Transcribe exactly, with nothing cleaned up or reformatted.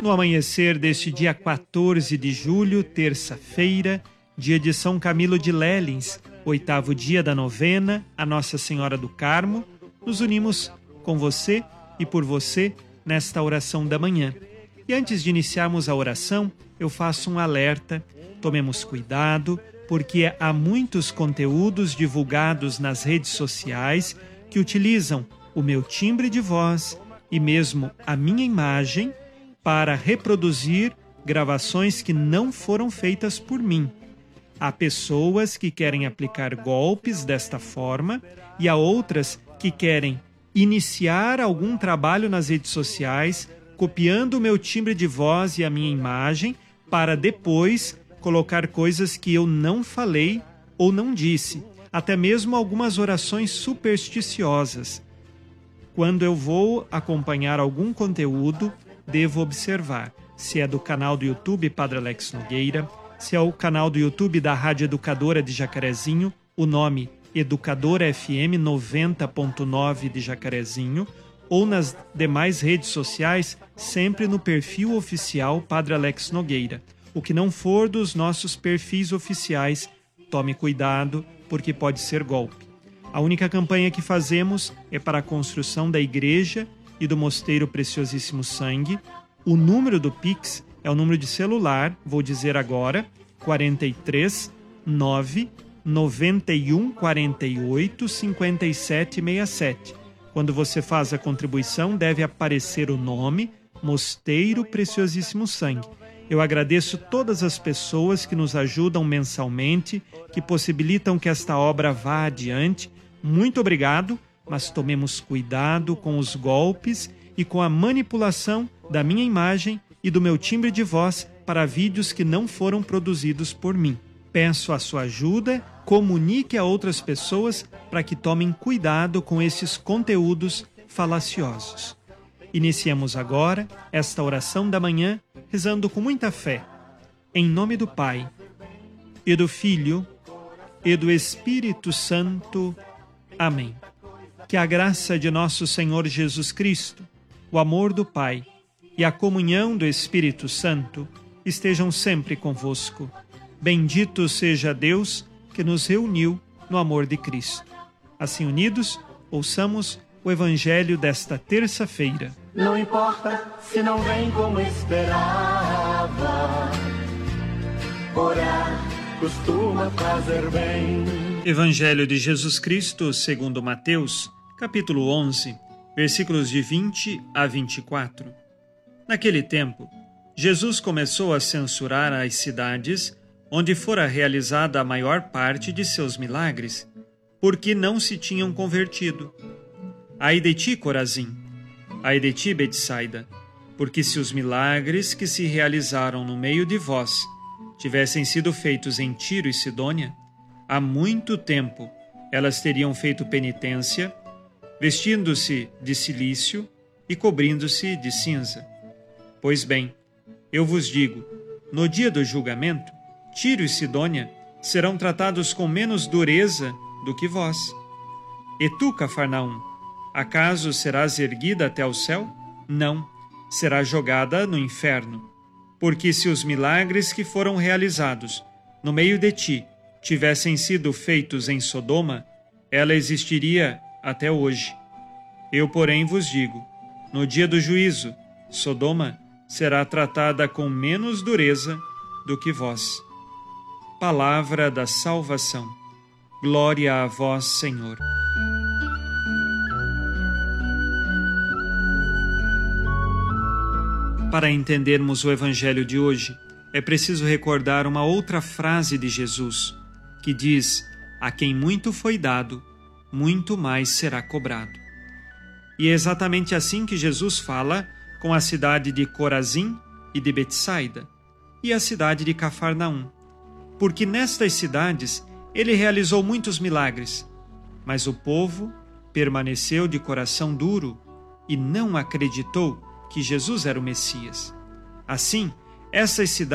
no amanhecer deste dia quatorze de julho, terça-feira, dia de São Camilo de Lélins, oitavo dia da novena a Nossa Senhora do Carmo, nos unimos com você e por você nesta oração da manhã. E antes de iniciarmos a oração, eu faço um alerta. Tomemos cuidado, porque há muitos conteúdos divulgados nas redes sociais que utilizam o meu timbre de voz e mesmo a minha imagem para reproduzir gravações que não foram feitas por mim. Há pessoas que querem aplicar golpes desta forma e há outras que querem iniciar algum trabalho nas redes sociais, copiando o meu timbre de voz e a minha imagem, para depois colocar coisas que eu não falei ou não disse, até mesmo algumas orações supersticiosas. Quando eu vou acompanhar algum conteúdo, devo observar se é do canal do YouTube Padre Alex Nogueira, se é o canal do YouTube da Rádio Educadora de Jacarezinho, o nome Educadora F M noventa ponto nove de Jacarezinho, ou nas demais redes sociais, sempre no perfil oficial Padre Alex Nogueira. O que não for dos nossos perfis oficiais, tome cuidado, porque pode ser golpe. A única campanha que fazemos é para a construção da igreja e do Mosteiro Preciosíssimo Sangue. O número do Pix é o número de celular, vou dizer agora, quarenta e três, nove, noventa e um, quarenta e oito, cinquenta e sete, sessenta e sete. Quando você faz a contribuição, deve aparecer o nome Mosteiro Preciosíssimo Sangue. Eu agradeço todas as pessoas que nos ajudam mensalmente, que possibilitam que esta obra vá adiante. Muito obrigado, mas tomemos cuidado com os golpes e com a manipulação da minha imagem e do meu timbre de voz para vídeos que não foram produzidos por mim. Peço a sua ajuda, comunique a outras pessoas para que tomem cuidado com esses conteúdos falaciosos. Iniciemos agora esta oração da manhã, rezando com muita fé. Em nome do Pai, e do Filho, e do Espírito Santo. Amém. Que a graça de nosso Senhor Jesus Cristo, o amor do Pai e a comunhão do Espírito Santo estejam sempre convosco. Bendito seja Deus que nos reuniu no amor de Cristo. Assim unidos, ouçamos o Evangelho desta terça-feira. Não importa se não vem como esperava, orar costuma fazer bem. Evangelho de Jesus Cristo segundo Mateus, capítulo onze, versículos de vinte a vinte e quatro. Naquele tempo, Jesus começou a censurar as cidades onde fora realizada a maior parte de seus milagres, porque não se tinham convertido. Ai de ti, Corazim! Ai de ti, Betsaida! Porque se os milagres que se realizaram no meio de vós tivessem sido feitos em Tiro e Sidônia, há muito tempo elas teriam feito penitência, vestindo-se de cilício e cobrindo-se de cinza. Pois bem, eu vos digo, no dia do julgamento, Tiro e Sidônia serão tratados com menos dureza do que vós. E tu, Cafarnaum, acaso serás erguida até o céu? Não, será jogada no inferno. Porque se os milagres que foram realizados no meio de ti tivessem sido feitos em Sodoma, ela existiria até hoje. Eu, porém, vos digo, no dia do juízo, Sodoma será tratada com menos dureza do que vós. Palavra da salvação. Glória a vós, Senhor. Para entendermos o Evangelho de hoje, é preciso recordar uma outra frase de Jesus, que diz: a quem muito foi dado, muito mais será cobrado. E é exatamente assim que Jesus fala com a cidade de Corazim e de Betsaida, e a cidade de Cafarnaum. Porque nestas cidades ele realizou muitos milagres, mas o povo permaneceu de coração duro e não acreditou que Jesus era o Messias. Assim, essas cidades